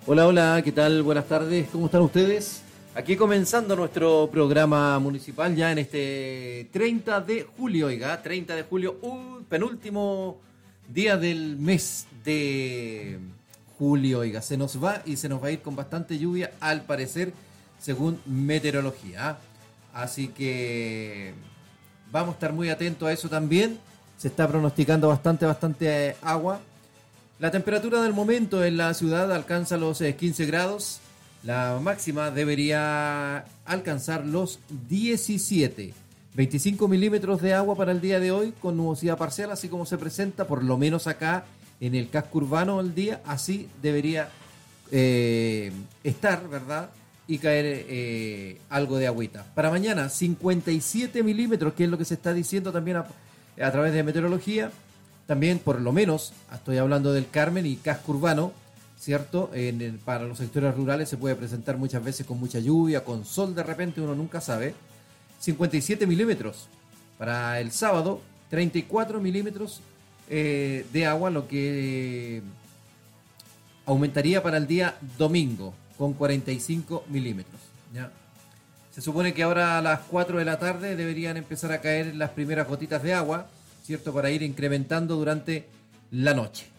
Hola, hola, ¿qué tal? Buenas tardes, ¿cómo están ustedes? Aquí comenzando nuestro programa municipal ya en este 30 de julio, oiga, 30 de julio, penúltimo día del mes de julio, oiga, se nos va y se nos va a ir con bastante lluvia al parecer, según meteorología. Así que vamos a estar muy atentos a eso también. Se está pronosticando bastante agua. La temperatura del momento en la ciudad alcanza los 15 grados. La máxima debería alcanzar los 17. 25 milímetros de agua para el día de hoy con nubosidad parcial, así como se presenta, por lo menos acá en el casco urbano el día. Así debería estar, ¿verdad? Y caer algo de agüita. Para mañana, 57 milímetros, que es lo que se está diciendo también a través de meteorología. También, por lo menos, estoy hablando del Carmen y casco urbano, ¿cierto? Para los sectores rurales se puede presentar muchas veces con mucha lluvia, con sol de repente, uno nunca sabe. 57 milímetros. Para el sábado, 34 milímetros de agua, lo que aumentaría para el día domingo, con 45 milímetros. ¿Ya? Se supone que ahora a las 4 de la tarde deberían empezar a caer las primeras gotitas de agua, ¿cierto? Para ir incrementando durante la noche.